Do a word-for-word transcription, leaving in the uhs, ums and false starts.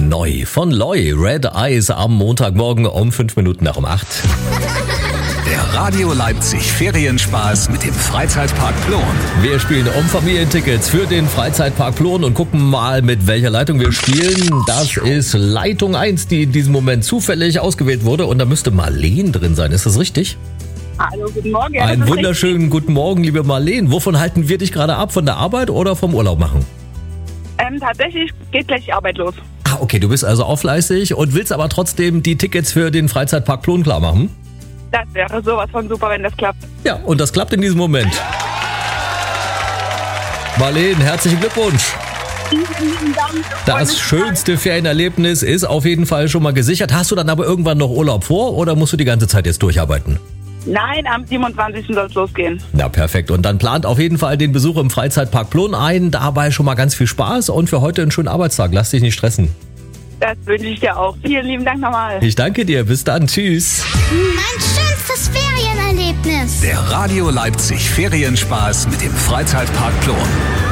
Neu von Loi, Red Eyes am Montagmorgen um fünf Minuten nach um acht. Der Radio Leipzig Ferienspaß mit dem Freizeitpark Plon. Wir spielen um Familientickets für den Freizeitpark Plon und gucken mal, mit welcher Leitung wir spielen. Das ist Leitung eins, die in diesem Moment zufällig ausgewählt wurde. Und da müsste Marleen drin sein. Ist das richtig? Hallo, guten Morgen. Einen wunderschönen guten Morgen, liebe Marleen. Wovon halten wir dich gerade ab? Von der Arbeit oder vom Urlaub machen? Ähm, tatsächlich geht gleich die Arbeit los. Ah, okay, du bist also auch fleißig und willst aber trotzdem die Tickets für den Freizeitpark Plon klar machen? Das wäre sowas von super, wenn das klappt. Ja, und das klappt in diesem Moment. Marleen, herzlichen Glückwunsch. Vielen Dank. Das schönste Ferienerlebnis ist auf jeden Fall schon mal gesichert. Hast du dann aber irgendwann noch Urlaub vor oder musst du die ganze Zeit jetzt durcharbeiten? Nein, am siebenundzwanzigsten soll es losgehen. Na perfekt. Und dann plant auf jeden Fall den Besuch im Freizeitpark Plon ein. Dabei schon mal ganz viel Spaß und für heute einen schönen Arbeitstag. Lass dich nicht stressen. Das wünsche ich dir auch. Vielen lieben Dank nochmal. Ich danke dir. Bis dann. Tschüss. Mein schönstes Ferienerlebnis. Der Radio Leipzig Ferienspaß mit dem Freizeitpark Plon.